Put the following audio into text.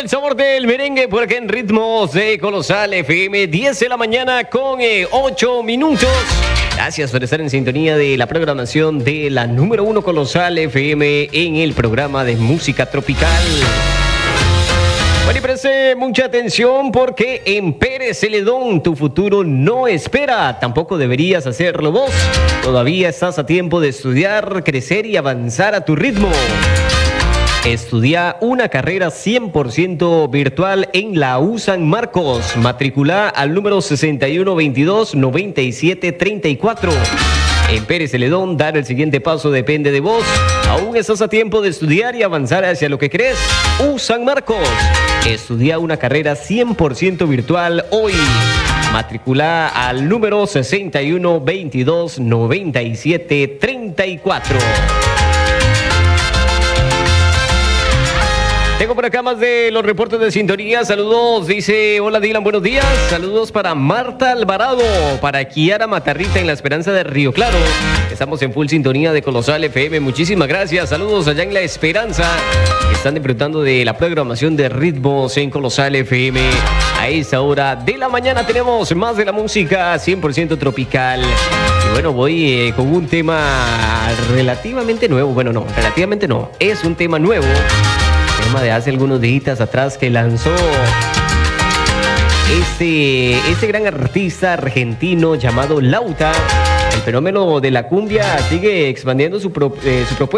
el sabor del merengue por acá en Ritmos de Colosal FM, 10 de la mañana con 8 minutos. Gracias por estar en sintonía de la programación de la número 1 Colosal FM en el programa de música tropical. Bueno, y preste mucha atención porque en Pérez Celedón tu futuro no espera. Tampoco deberías hacerlo vos. Todavía estás a tiempo de estudiar, crecer y avanzar a tu ritmo. Estudia una carrera 100% virtual en la U San Marcos. Matricula al número 6122-9734. En Pérez Celedón, dar el siguiente paso depende de vos. Aún estás a tiempo de estudiar y avanzar hacia lo que crees. U San Marcos. Estudia una carrera 100% virtual hoy. Matricula al número 6122-9734. Tengo por acá más de los reportes de sintonía. Saludos, dice, hola Dylan, buenos días. Saludos para Marta Alvarado, para Kiara Matarrita en La Esperanza de Río Claro. Estamos en full sintonía de Colosal FM. Muchísimas gracias. Saludos allá en La Esperanza. Están disfrutando de la programación de Ritmos en Colosal FM. A esa hora de la mañana tenemos más de la música 100% tropical. Y bueno, voy con un tema relativamente nuevo. Bueno, no, relativamente no. Es un tema nuevo. Tema de hace algunos días atrás que lanzó este gran artista argentino llamado Lauta. El fenómeno de la cumbia sigue expandiendo su propuesta.